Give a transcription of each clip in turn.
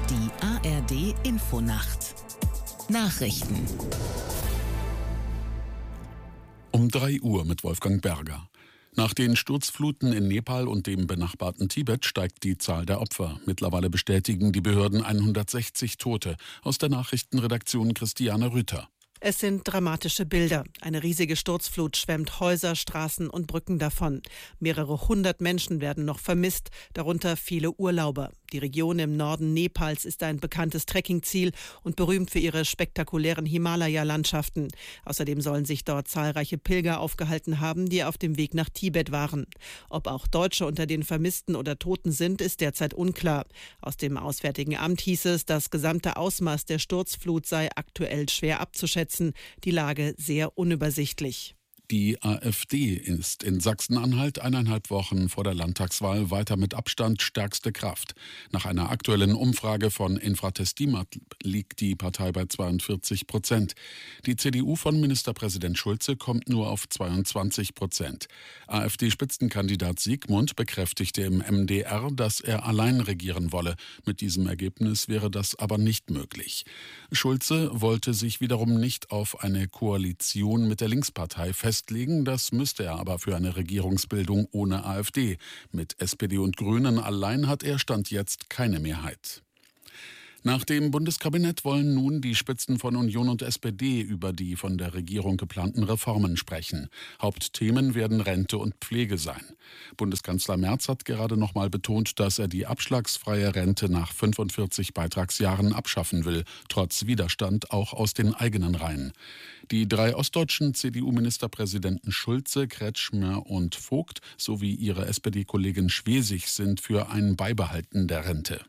Die ARD Infonacht Nachrichten Um 3 Uhr mit Wolfgang Berger. Nach den Sturzfluten in Nepal und dem benachbarten Tibet steigt die Zahl der Opfer. Mittlerweile bestätigen die Behörden 160 Tote. Aus der Nachrichtenredaktion Christiane Rüther. Es sind dramatische Bilder. Eine riesige Sturzflut schwemmt Häuser, Straßen und Brücken davon. Mehrere hundert Menschen werden noch vermisst, darunter viele Urlauber. Die Region im Norden Nepals ist ein bekanntes Trekkingziel und berühmt für ihre spektakulären Himalaya-Landschaften. Außerdem sollen sich dort zahlreiche Pilger aufgehalten haben, die auf dem Weg nach Tibet waren. Ob auch Deutsche unter den Vermissten oder Toten sind, ist derzeit unklar. Aus dem Auswärtigen Amt hieß es, das gesamte Ausmaß der Sturzflut sei aktuell schwer abzuschätzen. Die Lage sehr unübersichtlich. Die AfD ist in Sachsen-Anhalt 1,5 Wochen vor der Landtagswahl weiter mit Abstand stärkste Kraft. Nach einer aktuellen Umfrage von Infratestimat liegt die Partei bei 42%. Die CDU von Ministerpräsident Schulze kommt nur auf 22%. AfD-Spitzenkandidat Siegmund bekräftigte im MDR, dass er allein regieren wolle. Mit diesem Ergebnis wäre das aber nicht möglich. Schulze wollte sich wiederum nicht auf eine Koalition mit der Linkspartei festlegen. Das müsste er aber für eine Regierungsbildung ohne AfD. Mit SPD und Grünen allein hat er Stand jetzt keine Mehrheit. Nach dem Bundeskabinett wollen nun die Spitzen von Union und SPD über die von der Regierung geplanten Reformen sprechen. Hauptthemen werden Rente und Pflege sein. Bundeskanzler Merz hat gerade noch mal betont, dass er die abschlagsfreie Rente nach 45 Beitragsjahren abschaffen will, trotz Widerstand auch aus den eigenen Reihen. Die 3 ostdeutschen CDU-Ministerpräsidenten Schulze, Kretschmer und Vogt sowie ihre SPD-Kollegin Schwesig sind für ein Beibehalten der Rente.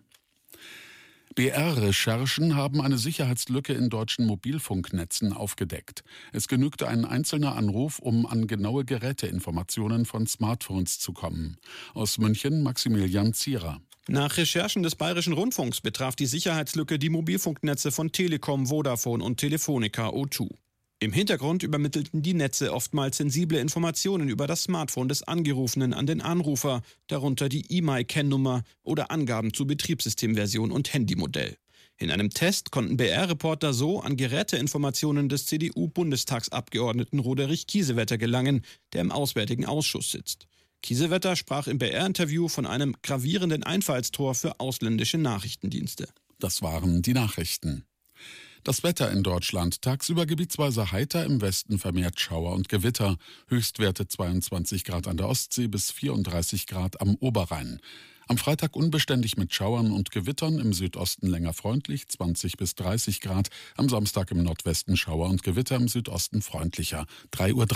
BR-Recherchen haben eine Sicherheitslücke in deutschen Mobilfunknetzen aufgedeckt. Es genügte ein einzelner Anruf, um an genaue Geräteinformationen von Smartphones zu kommen. Aus München Maximilian Zierer. Nach Recherchen des Bayerischen Rundfunks betraf die Sicherheitslücke die Mobilfunknetze von Telekom, Vodafone und Telefonica O2. Im Hintergrund übermittelten die Netze oftmals sensible Informationen über das Smartphone des Angerufenen an den Anrufer, darunter die E-Mail-Kennnummer oder Angaben zu Betriebssystemversion und Handymodell. In einem Test konnten BR-Reporter so an Geräteinformationen des CDU-Bundestagsabgeordneten Roderich Kiesewetter gelangen, der im Auswärtigen Ausschuss sitzt. Kiesewetter sprach im BR-Interview von einem gravierenden Einfallstor für ausländische Nachrichtendienste. Das waren die Nachrichten. Das Wetter in Deutschland: tagsüber gebietsweise heiter, im Westen vermehrt Schauer und Gewitter. Höchstwerte 22 Grad an der Ostsee bis 34 Grad am Oberrhein. Am Freitag unbeständig mit Schauern und Gewittern, im Südosten länger freundlich, 20 bis 30 Grad. Am Samstag im Nordwesten Schauer und Gewitter, im Südosten freundlicher, 3:03 Uhr.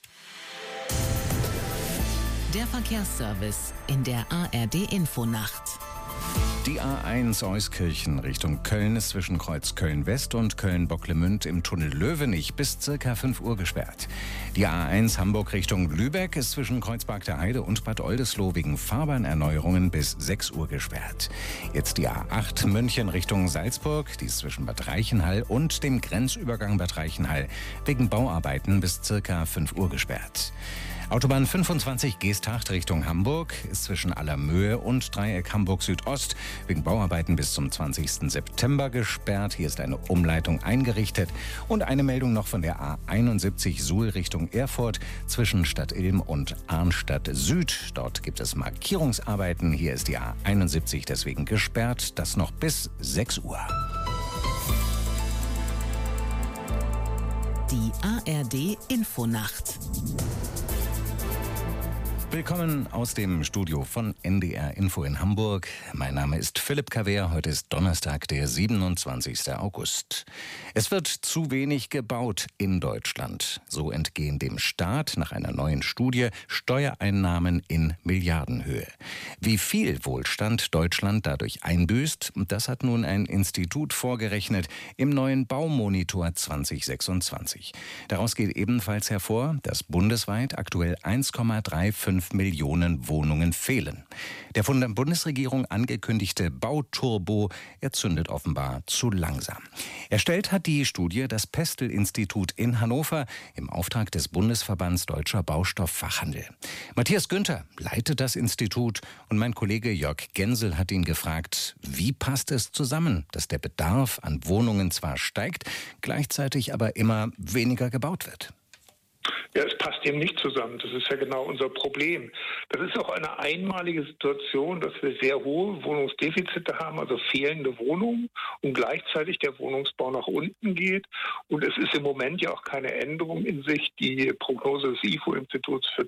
Der Verkehrsservice in der ARD Infonacht. Die A1 Euskirchen Richtung Köln ist zwischen Kreuz Köln-West und Köln-Bocklemünd im Tunnel Löwenich bis ca. 5 Uhr gesperrt. Die A1 Hamburg Richtung Lübeck ist zwischen Kreuzberg der Heide und Bad Oldesloe wegen Fahrbahnerneuerungen bis 6 Uhr gesperrt. Jetzt die A8 München Richtung Salzburg, die ist zwischen Bad Reichenhall und dem Grenzübergang Bad Reichenhall wegen Bauarbeiten bis ca. 5 Uhr gesperrt. Autobahn 25 Geesthacht Richtung Hamburg ist zwischen Allermöhe und Dreieck Hamburg Südost wegen Bauarbeiten bis zum 20. September gesperrt. Hier ist eine Umleitung eingerichtet. Und eine Meldung noch von der A71 Suhl Richtung Erfurt zwischen Stadt Ilm und Arnstadt Süd. Dort gibt es Markierungsarbeiten. Hier ist die A71 deswegen gesperrt. Das noch bis 6 Uhr. Die ARD Infonacht. Willkommen aus dem Studio von NDR Info in Hamburg. Mein Name ist Philipp Kawehr. Heute ist Donnerstag, der 27. August. Es wird zu wenig gebaut in Deutschland. So entgehen dem Staat nach einer neuen Studie Steuereinnahmen in Milliardenhöhe. Wie viel Wohlstand Deutschland dadurch einbüßt, das hat nun ein Institut vorgerechnet im neuen Baumonitor 2026. Daraus geht ebenfalls hervor, dass bundesweit aktuell 1,35 5 Millionen Wohnungen fehlen. Der von der Bundesregierung angekündigte Bauturbo, er zündet offenbar zu langsam. Erstellt hat die Studie das Pestel-Institut in Hannover im Auftrag des Bundesverbands Deutscher Baustofffachhandel. Matthias Günther leitet das Institut und mein Kollege Jörg Gensel hat ihn gefragt, wie passt es zusammen, dass der Bedarf an Wohnungen zwar steigt, gleichzeitig aber immer weniger gebaut wird? Ja, es passt eben nicht zusammen. Das ist ja genau unser Problem. Das ist auch eine einmalige Situation, dass wir sehr hohe Wohnungsdefizite haben, also fehlende Wohnungen und gleichzeitig der Wohnungsbau nach unten geht. Und es ist im Moment ja auch keine Änderung in Sicht. Die Prognose des IFO-Instituts für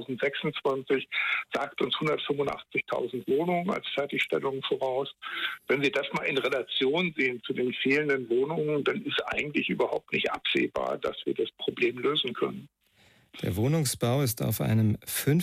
2026 sagt uns 185.000 Wohnungen als Fertigstellung voraus. Wenn wir das mal in Relation sehen zu den fehlenden Wohnungen, dann ist eigentlich überhaupt nicht absehbar, dass wir das Problem lösen können. Der Wohnungsbau ist auf einem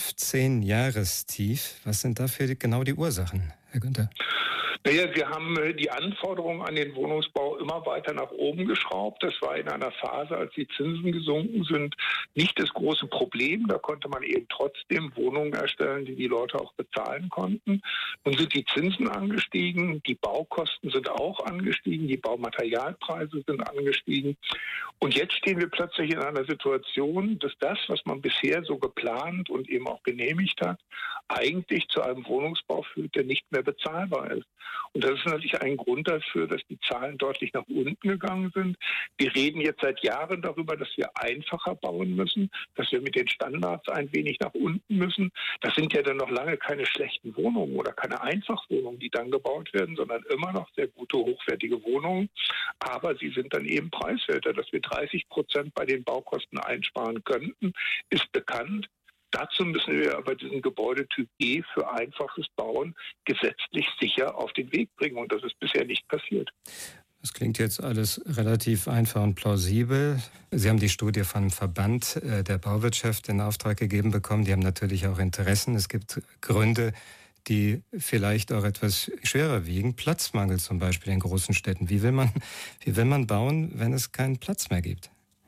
15-Jahrestief. Was sind dafür genau die Ursachen, Herr Günther? Naja, wir haben die Anforderungen an den Wohnungsbau immer weiter nach oben geschraubt. Das war in einer Phase, als die Zinsen gesunken sind, nicht das große Problem. Da konnte man eben trotzdem Wohnungen erstellen, die die Leute auch bezahlen konnten. Nun sind die Zinsen angestiegen, die Baukosten sind auch angestiegen, die Baumaterialpreise sind angestiegen. Und jetzt stehen wir plötzlich in einer Situation, dass das, was man bisher so geplant und eben auch genehmigt hat, eigentlich zu einem Wohnungsbau führt, der nicht mehr bezahlbar ist. Und das ist natürlich ein Grund dafür, dass die Zahlen deutlich nach unten gegangen sind. Wir reden jetzt seit Jahren darüber, dass wir einfacher bauen müssen, dass wir mit den Standards ein wenig nach unten müssen. Das sind ja dann noch lange keine schlechten Wohnungen oder keine Einfachwohnungen, die dann gebaut werden, sondern immer noch sehr gute, hochwertige Wohnungen. Aber sie sind dann eben preiswerter. Dass wir 30% bei den Baukosten einsparen könnten, ist bekannt. Dazu müssen wir aber diesen Gebäudetyp E für einfaches Bauen gesetzlich sicher auf den Weg bringen. Und das ist bisher nicht passiert. Das klingt jetzt alles relativ einfach und plausibel. Sie haben die Studie vom Verband der Bauwirtschaft in Auftrag gegeben bekommen. Die haben natürlich auch Interessen. Es gibt Gründe, die vielleicht auch etwas schwerer wiegen. Platzmangel zum Beispiel in großen Städten. Wie will man bauen, wenn es keinen Platz mehr gibt?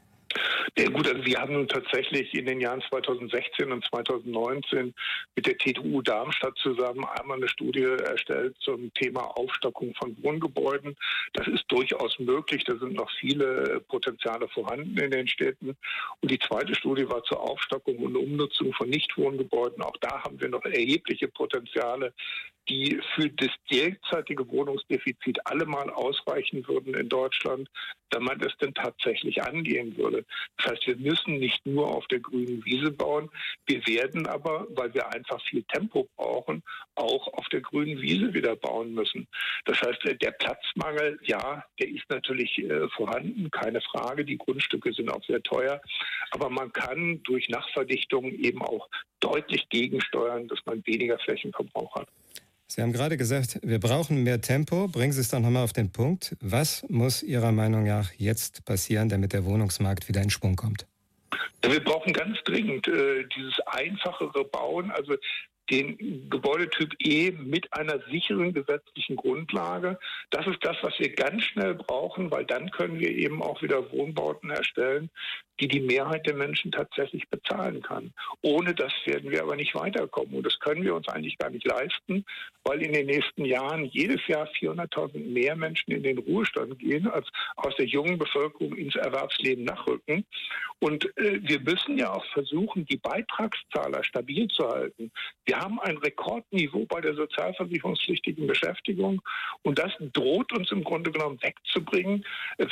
Ja, gut, also wir haben nun tatsächlich in den Jahren 2016 und 2019 mit der TTU Darmstadt zusammen einmal eine Studie erstellt zum Thema Aufstockung von Wohngebäuden. Das ist durchaus möglich. Da sind noch viele Potenziale vorhanden in den Städten. Und die zweite Studie war zur Aufstockung und Umnutzung von Nichtwohngebäuden. Auch da haben wir noch erhebliche Potenziale, die für das derzeitige Wohnungsdefizit allemal ausreichen würden in Deutschland, wenn man das denn tatsächlich angehen würde. Das heißt, wir müssen nicht nur auf der grünen Wiese bauen, wir werden aber, weil wir einfach viel Tempo brauchen, auch auf der grünen Wiese wieder bauen müssen. Das heißt, der Platzmangel, ja, der ist natürlich vorhanden, keine Frage, die Grundstücke sind auch sehr teuer, aber man kann durch Nachverdichtung eben auch deutlich gegensteuern, dass man weniger Flächenverbrauch hat. Sie haben gerade gesagt, wir brauchen mehr Tempo. Bringen Sie es doch nochmal auf den Punkt. Was muss Ihrer Meinung nach jetzt passieren, damit der Wohnungsmarkt wieder in Schwung kommt? Wir brauchen ganz dringend dieses einfachere Bauen, also den Gebäudetyp E mit einer sicheren gesetzlichen Grundlage. Das ist das, was wir ganz schnell brauchen, weil dann können wir eben auch wieder Wohnbauten erstellen, die die Mehrheit der Menschen tatsächlich bezahlen kann. Ohne das werden wir aber nicht weiterkommen. Und das können wir uns eigentlich gar nicht leisten, weil in den nächsten Jahren jedes Jahr 400.000 mehr Menschen in den Ruhestand gehen, als aus der jungen Bevölkerung ins Erwerbsleben nachrücken. Und wir müssen ja auch versuchen, die Beitragszahler stabil zu halten. Wir haben ein Rekordniveau bei der sozialversicherungspflichtigen Beschäftigung und das droht uns im Grunde genommen wegzubrechen,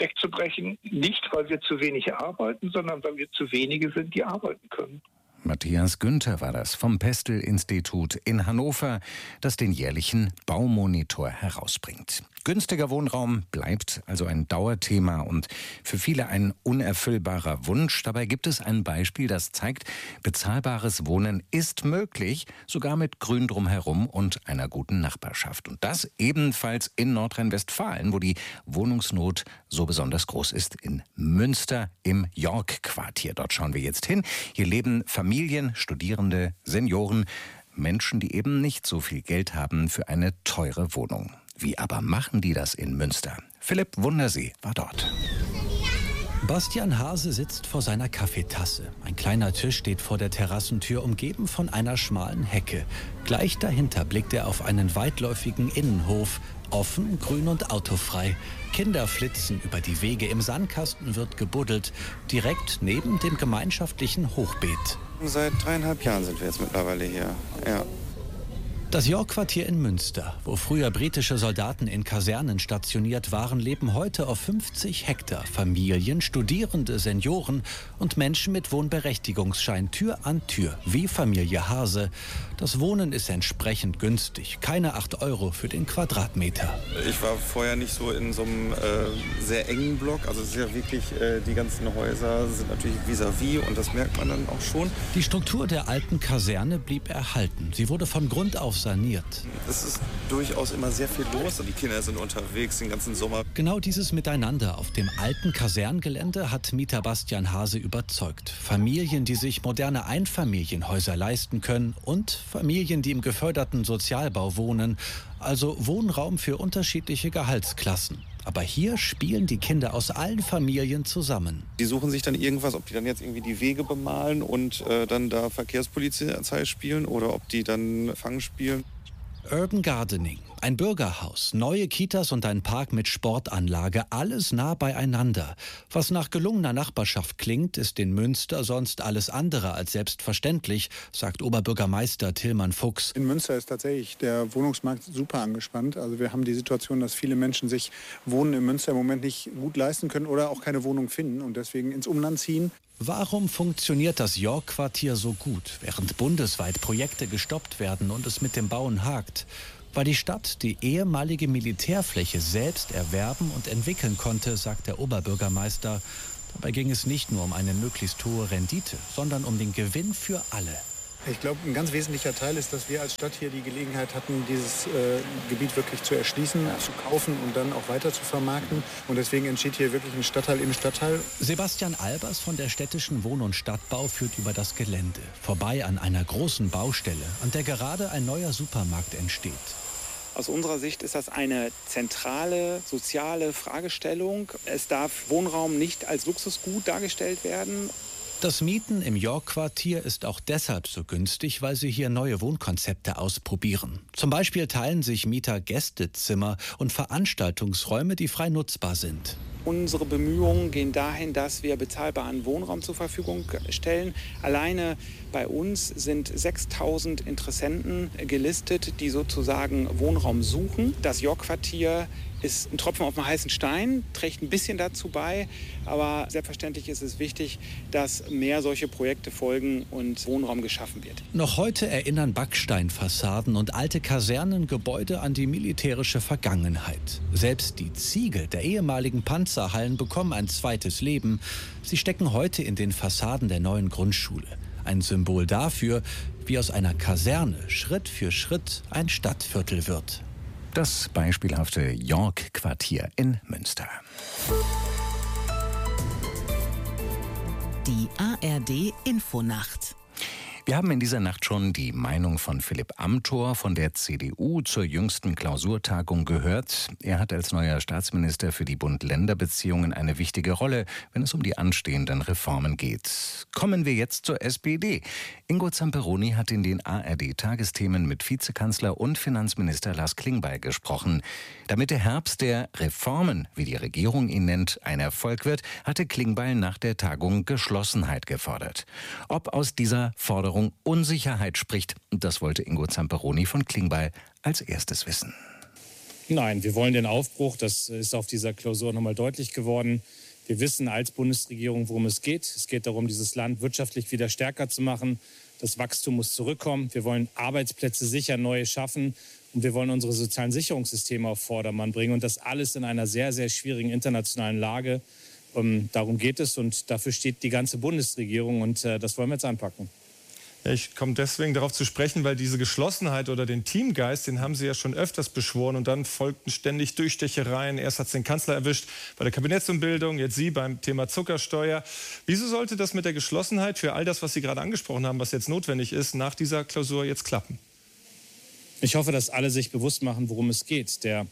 nicht weil wir zu wenig arbeiten, sondern weil wir zu wenige sind, die arbeiten können. Matthias Günther war das vom Pestel-Institut in Hannover, das den jährlichen Baumonitor herausbringt. Günstiger Wohnraum bleibt also ein Dauerthema und für viele ein unerfüllbarer Wunsch. Dabei gibt es ein Beispiel, das zeigt, bezahlbares Wohnen ist möglich, sogar mit Grün drumherum und einer guten Nachbarschaft. Und das ebenfalls in Nordrhein-Westfalen, wo die Wohnungsnot so besonders groß ist, in Münster im York-Quartier. Dort schauen wir jetzt hin. Hier leben Familien, Studierende, Senioren, Menschen, die eben nicht so viel Geld haben für eine teure Wohnung. Wie aber machen die das in Münster? Philipp Wundersee war dort. Bastian Haase sitzt vor seiner Kaffeetasse. Ein kleiner Tisch steht vor der Terrassentür, umgeben von einer schmalen Hecke. Gleich dahinter blickt er auf einen weitläufigen Innenhof. Offen, grün und autofrei. Kinder flitzen über die Wege. Im Sandkasten wird gebuddelt. Direkt neben dem gemeinschaftlichen Hochbeet. Seit 3,5 Jahren sind wir jetzt mittlerweile hier. Ja. Das York-Quartier in Münster, wo früher britische Soldaten in Kasernen stationiert waren, leben heute auf 50 Hektar. Familien, Studierende, Senioren und Menschen mit Wohnberechtigungsschein Tür an Tür, wie Familie Haase. Das Wohnen ist entsprechend günstig, keine 8 € für den Quadratmeter. Ich war vorher nicht so in so einem sehr engen Block. Also es ist ja wirklich, die ganzen Häuser sind natürlich vis-à-vis und das merkt man dann auch schon. Die Struktur der alten Kaserne blieb erhalten. Sie wurde von Grund auf saniert. Es ist durchaus immer sehr viel los. Die Kinder sind unterwegs den ganzen Sommer. Genau dieses Miteinander auf dem alten Kaserngelände hat Mieter Bastian Haase überzeugt. Familien, die sich moderne Einfamilienhäuser leisten können und Familien, die im geförderten Sozialbau wohnen. Also Wohnraum für unterschiedliche Gehaltsklassen. Aber hier spielen die Kinder aus allen Familien zusammen. Die suchen sich dann irgendwas, ob die dann jetzt irgendwie die Wege bemalen und dann da Verkehrspolizei spielen oder ob die dann Fang spielen. Urban Gardening, ein Bürgerhaus, neue Kitas und ein Park mit Sportanlage, alles nah beieinander. Was nach gelungener Nachbarschaft klingt, ist in Münster sonst alles andere als selbstverständlich, sagt Oberbürgermeister Tillmann Fuchs. In Münster ist tatsächlich der Wohnungsmarkt super angespannt. Also wir haben die Situation, dass viele Menschen sich Wohnen in Münster im Moment nicht gut leisten können oder auch keine Wohnung finden und deswegen ins Umland ziehen. Warum funktioniert das York-Quartier so gut, während bundesweit Projekte gestoppt werden und es mit dem Bauen hakt? Weil die Stadt die ehemalige Militärfläche selbst erwerben und entwickeln konnte, sagt der Oberbürgermeister. Dabei ging es nicht nur um eine möglichst hohe Rendite, sondern um den Gewinn für alle. Ich glaube, ein ganz wesentlicher Teil ist, dass wir als Stadt hier die Gelegenheit hatten, dieses Gebiet wirklich zu erschließen, zu kaufen und dann auch weiter zu vermarkten. Und deswegen entsteht hier wirklich ein Stadtteil im Stadtteil. Sebastian Albers von der städtischen Wohn- und Stadtbau führt über das Gelände, vorbei an einer großen Baustelle, an der gerade ein neuer Supermarkt entsteht. Aus unserer Sicht ist das eine zentrale soziale Fragestellung. Es darf Wohnraum nicht als Luxusgut dargestellt werden. Das Mieten im York-Quartier ist auch deshalb so günstig, weil sie hier neue Wohnkonzepte ausprobieren. Zum Beispiel teilen sich Mieter Gästezimmer und Veranstaltungsräume, die frei nutzbar sind. Unsere Bemühungen gehen dahin, dass wir bezahlbaren Wohnraum zur Verfügung stellen. Alleine bei uns sind 6.000 Interessenten gelistet, die sozusagen Wohnraum suchen. Das York-Quartier ist ein Tropfen auf dem heißen Stein, trägt ein bisschen dazu bei. Aber selbstverständlich ist es wichtig, dass mehr solche Projekte folgen und Wohnraum geschaffen wird. Noch heute erinnern Backsteinfassaden und alte Kasernengebäude an die militärische Vergangenheit. Selbst die Ziegel der ehemaligen Panzerhallen bekommen ein zweites Leben. Sie stecken heute in den Fassaden der neuen Grundschule. Ein Symbol dafür, wie aus einer Kaserne Schritt für Schritt ein Stadtviertel wird. Das beispielhafte York-Quartier in Münster. Die ARD Infonacht. Wir haben in dieser Nacht schon die Meinung von Philipp Amthor von der CDU zur jüngsten Klausurtagung gehört. Er hat als neuer Staatsminister für die Bund-Länder-Beziehungen eine wichtige Rolle, wenn es um die anstehenden Reformen geht. Kommen wir jetzt zur SPD. Ingo Zamperoni hat in den ARD-Tagesthemen mit Vizekanzler und Finanzminister Lars Klingbeil gesprochen. Damit der Herbst der Reformen, wie die Regierung ihn nennt, ein Erfolg wird, hatte Klingbeil nach der Tagung Geschlossenheit gefordert. Ob aus dieser Forderung Unsicherheit spricht, das wollte Ingo Zamperoni von Klingbeil als erstes wissen. Nein, wir wollen den Aufbruch, das ist auf dieser Klausur nochmal deutlich geworden. Wir wissen als Bundesregierung, worum es geht. Es geht darum, dieses Land wirtschaftlich wieder stärker zu machen. Das Wachstum muss zurückkommen. Wir wollen Arbeitsplätze sicher neue schaffen. Und wir wollen unsere sozialen Sicherungssysteme auf Vordermann bringen. Und das alles in einer sehr, sehr schwierigen internationalen Lage. Darum geht es und dafür steht die ganze Bundesregierung. Und das wollen wir jetzt anpacken. Ja, ich komme deswegen darauf zu sprechen, weil diese Geschlossenheit oder den Teamgeist, den haben Sie ja schon öfters beschworen und dann folgten ständig Durchstechereien. Erst hat es den Kanzler erwischt bei der Kabinettsumbildung, jetzt Sie beim Thema Zuckersteuer. Wieso sollte das mit der Geschlossenheit für all das, was Sie gerade angesprochen haben, was jetzt notwendig ist, nach dieser Klausur jetzt klappen? Ich hoffe, dass alle sich bewusst machen, worum es geht. Der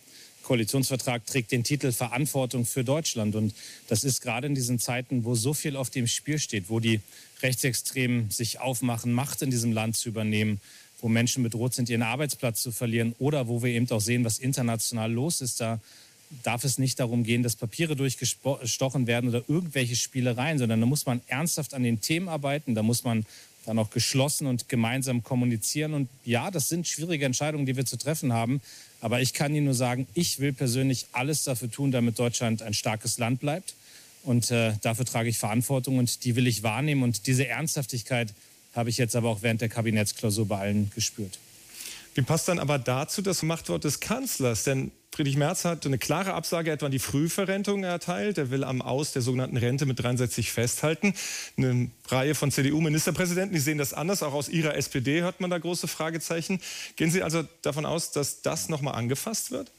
Koalitionsvertrag trägt den Titel Verantwortung für Deutschland. Und das ist gerade in diesen Zeiten, wo so viel auf dem Spiel steht, wo die Rechtsextremen sich aufmachen, Macht in diesem Land zu übernehmen, wo Menschen bedroht sind, ihren Arbeitsplatz zu verlieren oder wo wir eben auch sehen, was international los ist. Da darf es nicht darum gehen, dass Papiere durchgestochen werden oder irgendwelche Spielereien, sondern da muss man ernsthaft an den Themen arbeiten, da muss man dann auch geschlossen und gemeinsam kommunizieren. Und ja, das sind schwierige Entscheidungen, die wir zu treffen haben. Aber ich kann Ihnen nur sagen, ich will persönlich alles dafür tun, damit Deutschland ein starkes Land bleibt. Und dafür trage ich Verantwortung und die will ich wahrnehmen. Und diese Ernsthaftigkeit habe ich jetzt aber auch während der Kabinettsklausur bei allen gespürt. Wie passt dann aber dazu das Machtwort des Kanzlers? Denn Friedrich Merz hat eine klare Absage etwa an die Frühverrentung erteilt. Er will am Aus der sogenannten Rente mit 63 festhalten. Eine Reihe von CDU-Ministerpräsidenten, die sehen das anders. Auch aus ihrer SPD hört man da große Fragezeichen. Gehen Sie also davon aus, dass das nochmal angefasst wird?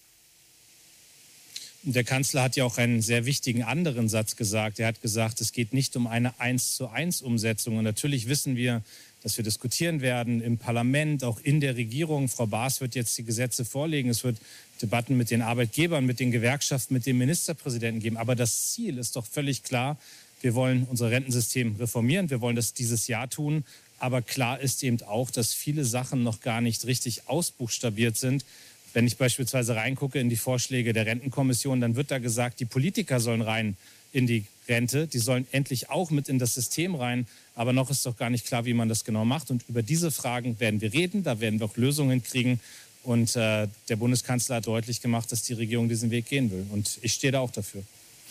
Der Kanzler hat ja auch einen sehr wichtigen anderen Satz gesagt. Er hat gesagt, es geht nicht um eine 1:1 Umsetzung. Und natürlich wissen wir, dass wir diskutieren werden im Parlament, auch in der Regierung. Frau Baas wird jetzt die Gesetze vorlegen. Es wird Debatten mit den Arbeitgebern, mit den Gewerkschaften, mit dem Ministerpräsidenten geben. Aber das Ziel ist doch völlig klar. Wir wollen unser Rentensystem reformieren. Wir wollen das dieses Jahr tun. Aber klar ist eben auch, dass viele Sachen noch gar nicht richtig ausbuchstabiert sind. Wenn ich beispielsweise reingucke in die Vorschläge der Rentenkommission, dann wird da gesagt, die Politiker sollen rein in die Rente. Die sollen endlich auch mit in das System rein. Aber noch ist doch gar nicht klar, wie man das genau macht. Und über diese Fragen werden wir reden. Da werden wir auch Lösungen kriegen. Und der Bundeskanzler hat deutlich gemacht, dass die Regierung diesen Weg gehen will. Und ich stehe da auch dafür.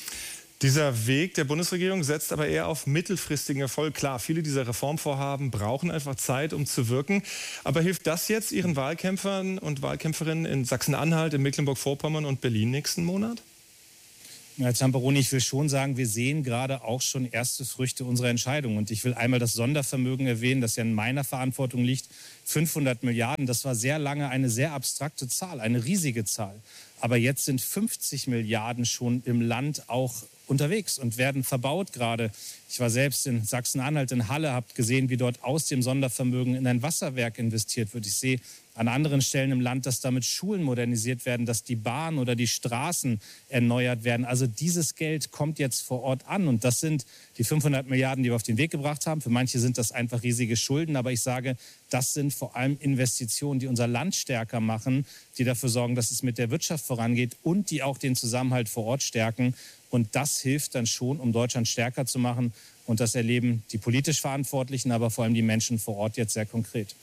Dieser Weg der Bundesregierung setzt aber eher auf mittelfristigen Erfolg. Klar, viele dieser Reformvorhaben brauchen einfach Zeit, um zu wirken. Aber hilft das jetzt Ihren Wahlkämpfern und Wahlkämpferinnen in Sachsen-Anhalt, in Mecklenburg-Vorpommern und Berlin nächsten Monat? Herr Zamperoni, ich will schon sagen, wir sehen gerade auch schon erste Früchte unserer Entscheidung. Und ich will einmal das Sondervermögen erwähnen, das ja in meiner Verantwortung liegt. 500 Milliarden, das war sehr lange eine sehr abstrakte Zahl, eine riesige Zahl. Aber jetzt sind 50 Milliarden schon im Land auch unterwegs und werden verbaut gerade. Ich war selbst in Sachsen-Anhalt, in Halle, habe gesehen, wie dort aus dem Sondervermögen in ein Wasserwerk investiert wird. Ich sehe an anderen Stellen im Land, dass damit Schulen modernisiert werden, dass die Bahn oder die Straßen erneuert werden. Also dieses Geld kommt jetzt vor Ort an. Und das sind die 500 Milliarden, die wir auf den Weg gebracht haben. Für manche sind das einfach riesige Schulden. Aber ich sage, das sind vor allem Investitionen, die unser Land stärker machen, die dafür sorgen, dass es mit der Wirtschaft vorangeht und die auch den Zusammenhalt vor Ort stärken. Und das hilft dann schon, um Deutschland stärker zu machen. Und das erleben die politisch Verantwortlichen, aber vor allem die Menschen vor Ort jetzt sehr konkret.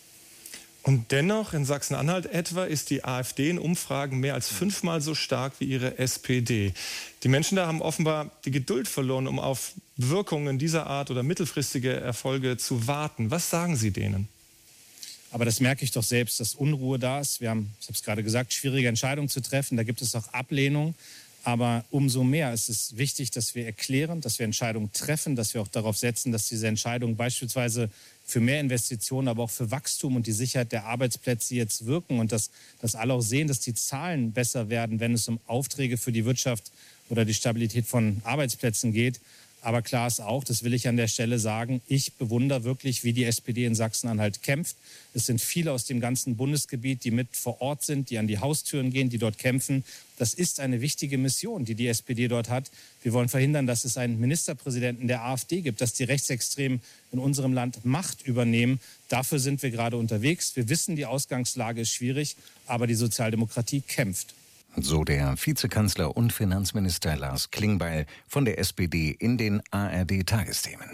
Und dennoch, in Sachsen-Anhalt etwa, ist die AfD in Umfragen mehr als 5-mal so stark wie ihre SPD. Die Menschen da haben offenbar die Geduld verloren, um auf Wirkungen dieser Art oder mittelfristige Erfolge zu warten. Was sagen Sie denen? Aber das merke ich doch selbst, dass Unruhe da ist. Wir haben, ich habe es gerade gesagt, schwierige Entscheidungen zu treffen. Da gibt es auch Ablehnung. Aber umso mehr ist es wichtig, dass wir erklären, dass wir Entscheidungen treffen, dass wir auch darauf setzen, dass diese Entscheidungen beispielsweise für mehr Investitionen, aber auch für Wachstum und die Sicherheit der Arbeitsplätze jetzt wirken und dass alle auch sehen, dass die Zahlen besser werden, wenn es um Aufträge für die Wirtschaft oder die Stabilität von Arbeitsplätzen geht. Aber klar ist auch, das will ich an der Stelle sagen, ich bewundere wirklich, wie die SPD in Sachsen-Anhalt kämpft. Es sind viele aus dem ganzen Bundesgebiet, die mit vor Ort sind, die an die Haustüren gehen, die dort kämpfen. Das ist eine wichtige Mission, die die SPD dort hat. Wir wollen verhindern, dass es einen Ministerpräsidenten der AfD gibt, dass die Rechtsextremen in unserem Land Macht übernehmen. Dafür sind wir gerade unterwegs. Wir wissen, die Ausgangslage ist schwierig, aber die Sozialdemokratie kämpft. So der Vizekanzler und Finanzminister Lars Klingbeil von der SPD in den ARD-Tagesthemen.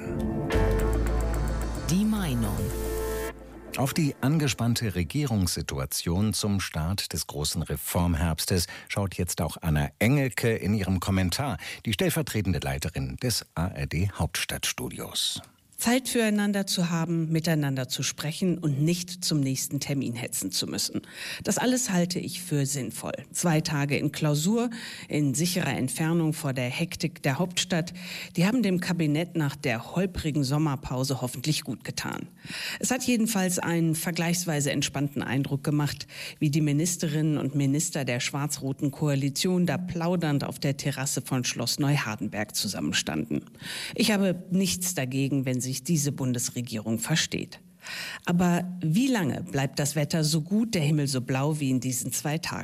Die Meinung. Auf die angespannte Regierungssituation zum Start des großen Reformherbstes schaut jetzt auch Anna Engelke in ihrem Kommentar, die stellvertretende Leiterin des ARD-Hauptstadtstudios. Zeit füreinander zu haben, miteinander zu sprechen und nicht zum nächsten Termin hetzen zu müssen. Das alles halte ich für sinnvoll. 2 Tage in Klausur, in sicherer Entfernung vor der Hektik der Hauptstadt, die haben dem Kabinett nach der holprigen Sommerpause hoffentlich gut getan. Es hat jedenfalls einen vergleichsweise entspannten Eindruck gemacht, wie die Ministerinnen und Minister der schwarz-roten Koalition da plaudernd auf der Terrasse von Schloss Neuhardenberg zusammenstanden. Ich habe nichts dagegen, wenn sich diese Bundesregierung versteht. Aber wie lange bleibt das Wetter so gut, der Himmel so blau wie in diesen 2 Tagen?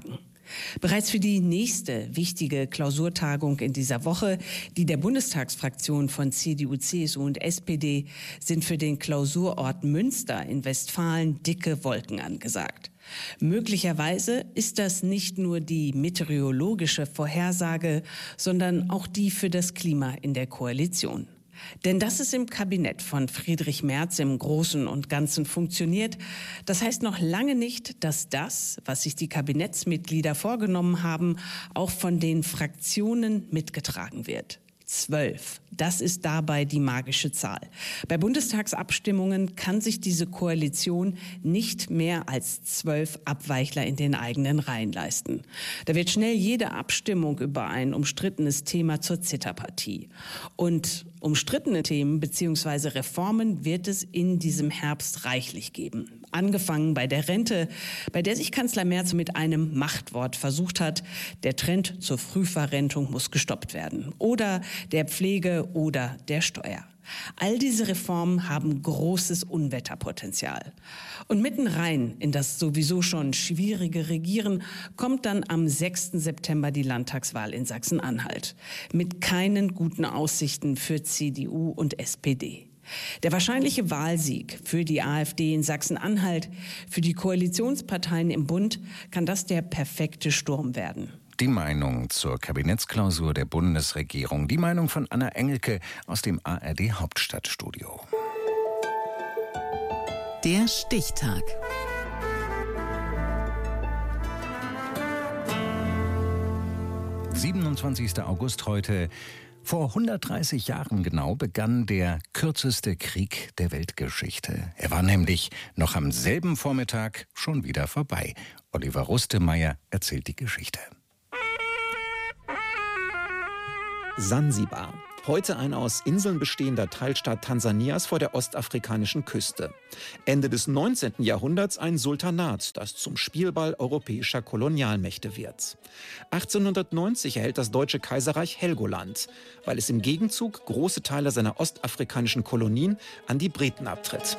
Bereits für die nächste wichtige Klausurtagung in dieser Woche, die der Bundestagsfraktion von CDU, CSU und SPD, sind für den Klausurort Münster in Westfalen dicke Wolken angesagt. Möglicherweise ist das nicht nur die meteorologische Vorhersage, sondern auch die für das Klima in der Koalition. Denn dass es im Kabinett von Friedrich Merz im Großen und Ganzen funktioniert, das heißt noch lange nicht, dass das, was sich die Kabinettsmitglieder vorgenommen haben, auch von den Fraktionen mitgetragen wird. 12. Das ist dabei die magische Zahl. Bei Bundestagsabstimmungen kann sich diese Koalition nicht mehr als 12 Abweichler in den eigenen Reihen leisten. Da wird schnell jede Abstimmung über ein umstrittenes Thema zur Zitterpartie. Und umstrittene Themen bzw. Reformen wird es in diesem Herbst reichlich geben. Angefangen bei der Rente, bei der sich Kanzler Merz mit einem Machtwort versucht hat, der Trend zur Frühverrentung muss gestoppt werden. Oder der Pflege oder der Steuer. All diese Reformen haben großes Unwetterpotenzial. Und mitten rein in das sowieso schon schwierige Regieren kommt dann am 6. September die Landtagswahl in Sachsen-Anhalt. Mit keinen guten Aussichten für CDU und SPD. Der wahrscheinliche Wahlsieg für die AfD in Sachsen-Anhalt, für die Koalitionsparteien im Bund, kann das der perfekte Sturm werden. Die Meinung zur Kabinettsklausur der Bundesregierung, die Meinung von Anna Engelke aus dem ARD Hauptstadtstudio. Der Stichtag. Der 27. August heute. Vor 130 Jahren genau begann der kürzeste Krieg der Weltgeschichte. Er war nämlich noch am selben Vormittag schon wieder vorbei. Oliver Rustemeyer erzählt die Geschichte. Sansibar. Heute ein aus Inseln bestehender Teilstaat Tansanias vor der ostafrikanischen Küste. Ende des 19. Jahrhunderts ein Sultanat, das zum Spielball europäischer Kolonialmächte wird. 1890 erhält das Deutsche Kaiserreich Helgoland, weil es im Gegenzug große Teile seiner ostafrikanischen Kolonien an die Briten abtritt.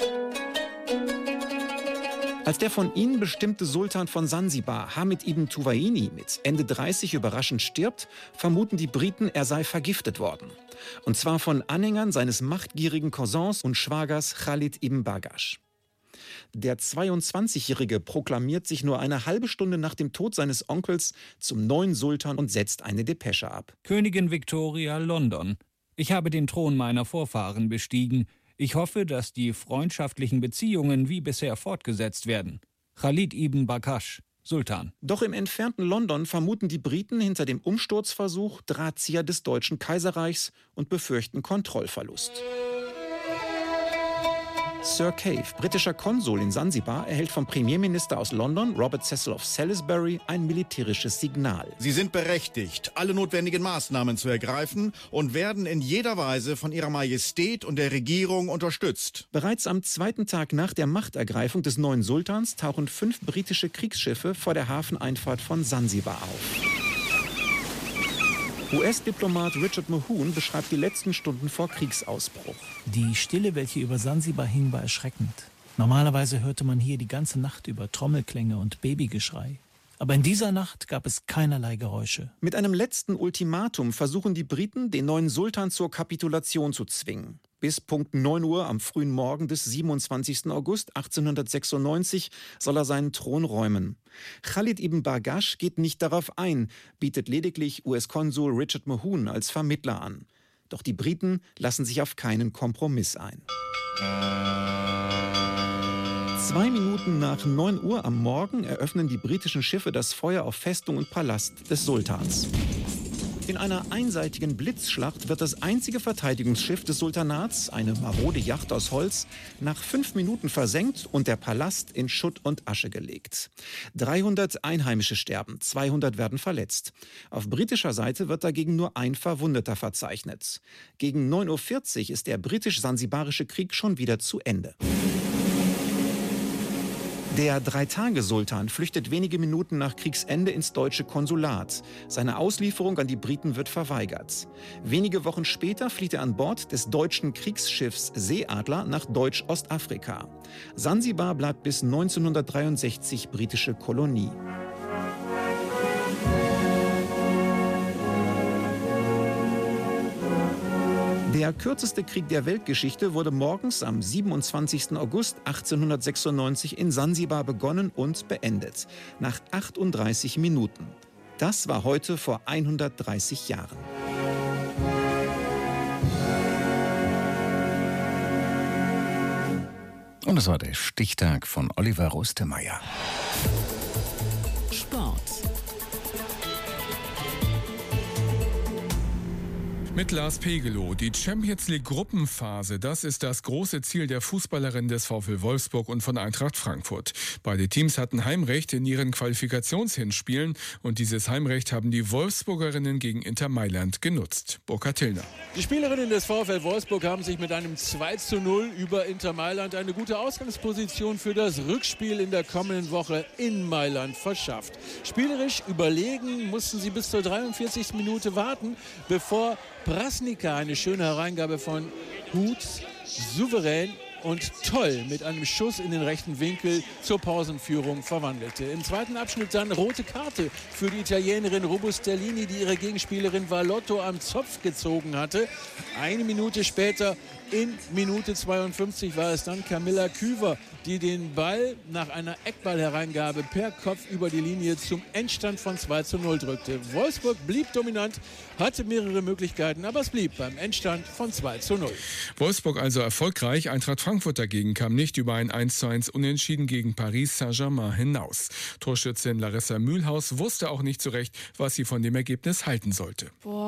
Als der von ihnen bestimmte Sultan von Sansibar, Hamid ibn Tuwaini, mit Ende 30 überraschend stirbt, vermuten die Briten, er sei vergiftet worden. Und zwar von Anhängern seines machtgierigen Cousins und Schwagers Khalid ibn Bargash. Der 22-Jährige proklamiert sich nur eine halbe Stunde nach dem Tod seines Onkels zum neuen Sultan und setzt eine Depesche ab. Königin Victoria, London. Ich habe den Thron meiner Vorfahren bestiegen. Ich hoffe, dass die freundschaftlichen Beziehungen wie bisher fortgesetzt werden. Khalid ibn Bargash, Sultan. Doch im entfernten London vermuten die Briten hinter dem Umsturzversuch Drahtzieher des Deutschen Kaiserreichs und befürchten Kontrollverlust. Sir Cave, britischer Konsul in Sansibar, erhält vom Premierminister aus London, Robert Cecil of Salisbury, ein militärisches Signal. Sie sind berechtigt, alle notwendigen Maßnahmen zu ergreifen und werden in jeder Weise von Ihrer Majestät und der Regierung unterstützt. Bereits am zweiten Tag nach der Machtergreifung des neuen Sultans tauchen 5 britische Kriegsschiffe vor der Hafeneinfahrt von Sansibar auf. US-Diplomat Richard Mahone beschreibt die letzten Stunden vor Kriegsausbruch. Die Stille, welche über Sansibar hing, war erschreckend. Normalerweise hörte man hier die ganze Nacht über Trommelklänge und Babygeschrei. Aber in dieser Nacht gab es keinerlei Geräusche. Mit einem letzten Ultimatum versuchen die Briten, den neuen Sultan zur Kapitulation zu zwingen. Bis Punkt 9 Uhr am frühen Morgen des 27. August 1896 soll er seinen Thron räumen. Khalid ibn Bargash geht nicht darauf ein, bietet lediglich US-Konsul Richard Mahone als Vermittler an. Doch die Briten lassen sich auf keinen Kompromiss ein. 2 Minuten nach 9 Uhr am Morgen eröffnen die britischen Schiffe das Feuer auf Festung und Palast des Sultans. In einer einseitigen Blitzschlacht wird das einzige Verteidigungsschiff des Sultanats, eine marode Yacht aus Holz, nach 5 Minuten versenkt und der Palast in Schutt und Asche gelegt. 300 Einheimische sterben, 200 werden verletzt. Auf britischer Seite wird dagegen nur ein Verwundeter verzeichnet. Gegen 9:40 Uhr ist der britisch-sansibarische Krieg schon wieder zu Ende. Der 3-Tage-Sultan flüchtet wenige Minuten nach Kriegsende ins deutsche Konsulat. Seine Auslieferung an die Briten wird verweigert. Wenige Wochen später flieht er an Bord des deutschen Kriegsschiffs Seeadler nach Deutsch-Ostafrika. Sansibar bleibt bis 1963 britische Kolonie. Der kürzeste Krieg der Weltgeschichte wurde morgens am 27. August 1896 in Sansibar begonnen und beendet. Nach 38 Minuten. Das war heute vor 130 Jahren. Und das war der Stichtag von Oliver Rustemeyer. Sport. Mit Lars Pegelow. Die Champions League Gruppenphase, das ist das große Ziel der Fußballerin des VfL Wolfsburg und von Eintracht Frankfurt. Beide Teams hatten Heimrecht in ihren Qualifikationshinspielen und dieses Heimrecht haben die Wolfsburgerinnen gegen Inter Mailand genutzt. Burkhard Tillner. Die Spielerinnen des VfL Wolfsburg haben sich mit einem 2:0 über Inter Mailand eine gute Ausgangsposition für das Rückspiel in der kommenden Woche in Mailand verschafft. Spielerisch überlegen mussten sie bis zur 43. Minute warten, bevor Prasnica eine schöne Hereingabe von Huth souverän und toll mit einem Schuss in den rechten Winkel zur Pausenführung verwandelte. Im zweiten Abschnitt dann rote Karte für die Italienerin Robustellini, die ihre Gegenspielerin Valotto am Zopf gezogen hatte. Eine Minute später, in Minute 52, war es dann Camilla Küver, die den Ball nach einer Eckballhereingabe per Kopf über die Linie zum Endstand von 2:0 drückte. Wolfsburg blieb dominant, hatte mehrere Möglichkeiten, aber es blieb beim Endstand von 2:0. Wolfsburg also erfolgreich. Eintracht Frankfurt dagegen kam nicht über ein 1:1 Unentschieden gegen Paris Saint-Germain hinaus. Torschützin Larissa Mühlhaus wusste auch nicht so recht, was sie von dem Ergebnis halten sollte.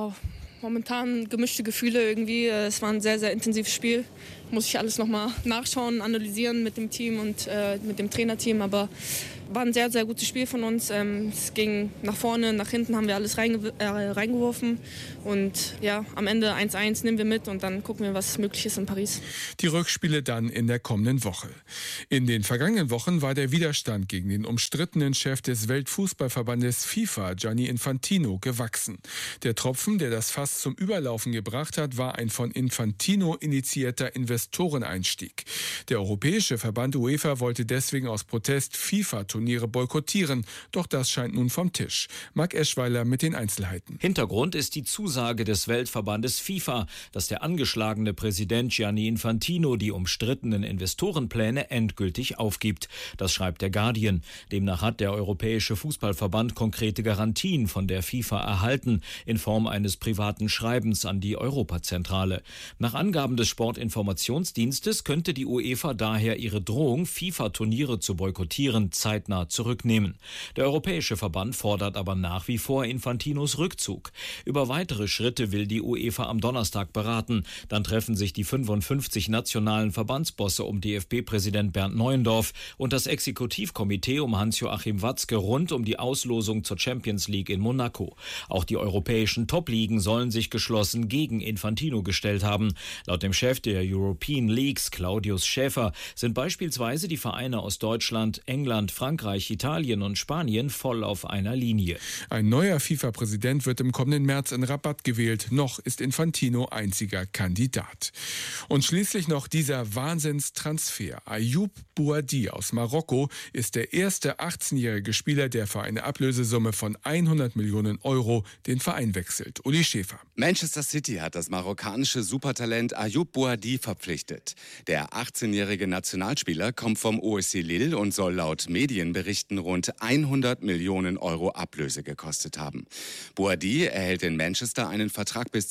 Momentan gemischte Gefühle irgendwie. Es war ein sehr, sehr intensives Spiel. Muss ich alles nochmal nachschauen, analysieren mit dem Team und mit dem Trainerteam. Aber war ein sehr, sehr gutes Spiel von uns. Es ging nach vorne, nach hinten haben wir alles reingeworfen. Und ja, am Ende 1:1 nehmen wir mit und dann gucken wir, was möglich ist in Paris. Die Rückspiele dann in der kommenden Woche. In den vergangenen Wochen war der Widerstand gegen den umstrittenen Chef des Weltfußballverbandes FIFA, Gianni Infantino, gewachsen. Der Tropfen, der das Fass zum Überlaufen gebracht hat, war ein von Infantino initiierter Investoreneinstieg. Der Europäische Verband UEFA wollte deswegen aus Protest FIFA-Turniere boykottieren. Doch das scheint nun vom Tisch. Marc Eschweiler mit den Einzelheiten. Hintergrund ist die Zusage des Weltverbandes FIFA, dass der angeschlagene Präsident Gianni Infantino die umstrittenen Investorenpläne endgültig aufgibt. Das schreibt der Guardian. Demnach hat der Europäische Fußballverband konkrete Garantien von der FIFA erhalten, in Form eines privaten Schreibens an die Europazentrale. Nach Angaben des Sportinformationsdienstes könnte die UEFA daher ihre Drohung, FIFA-Turniere zu boykottieren, zeitnah zurücknehmen. Der Europäische Verband fordert aber nach wie vor Infantinos Rückzug. Über weitere Schritte will die UEFA am Donnerstag beraten. Dann treffen sich die 55 nationalen Verbandsbosse um DFB-Präsident Bernd Neuendorf und das Exekutivkomitee um Hans-Joachim Watzke rund um die Auslosung zur Champions League in Monaco. Auch die europäischen Top-Ligen sollen sich geschlossen gegen Infantino gestellt haben. Laut dem Chef der European Leagues, Claudius Schäfer, sind beispielsweise die Vereine aus Deutschland, England, Frankreich, Italien und Spanien voll auf einer Linie. Ein neuer FIFA-Präsident wird im kommenden März in Rabat gewählt. Noch ist Infantino einziger Kandidat. Und schließlich noch dieser Wahnsinnstransfer. Ayoub Bouhaddi aus Marokko ist der erste 18-jährige Spieler, der für eine Ablösesumme von 100 Millionen Euro den Verein wechselt. Uli Schäfer. Manchester City hat das marokkanische Supertalent Ayoub Bouhaddi verpflichtet. Der 18-jährige Nationalspieler kommt vom OSC Lille und soll laut Medienberichten rund 100 Millionen Euro Ablöse gekostet haben. Bouhaddi erhält in Manchester einen Vertrag bis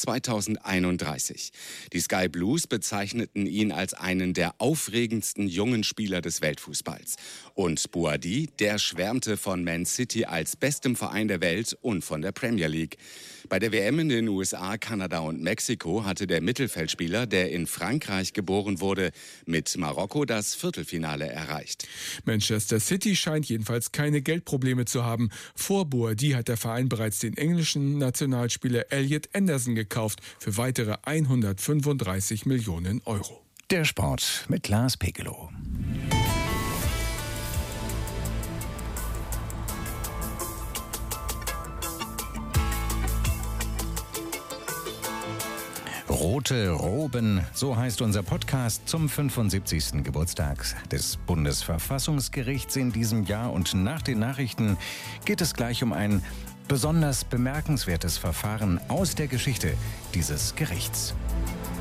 2031. Die Sky Blues bezeichneten ihn als einen der aufregendsten jungen Spieler des Weltfußballs. Und Bouhaddi, der schwärmte von Man City als bestem Verein der Welt und von der Premier League. Bei der WM in den USA, Kanada und Mexiko hatte der Mittelfeldspieler, der in Frankreich geboren wurde, mit Marokko das Viertelfinale erreicht. Manchester City scheint jedenfalls keine Geldprobleme zu haben. Vor Bouhaddi hat der Verein bereits den englischen Nationalspieler Elliot Anderson gekauft für weitere 135 Millionen Euro. Der Sport mit Lars Pegelow. Rote Roben, so heißt unser Podcast zum 75. Geburtstag des Bundesverfassungsgerichts in diesem Jahr. Und nach den Nachrichten geht es gleich um ein besonders bemerkenswertes Verfahren aus der Geschichte dieses Gerichts.